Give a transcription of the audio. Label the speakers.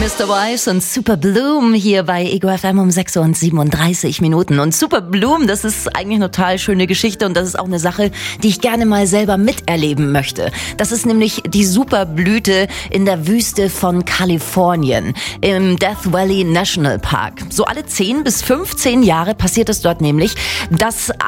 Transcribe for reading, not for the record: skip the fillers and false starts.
Speaker 1: Mr. Wise und Super Bloom hier bei Ego FM um 6:37 Minuten. Und Super Bloom, das ist eigentlich eine total schöne Geschichte und das ist auch eine Sache, die ich gerne mal selber miterleben möchte. Das ist nämlich die Superblüte in der Wüste von Kalifornien im Death Valley National Park. So alle 10 bis 15 Jahre passiert es dort nämlich, dass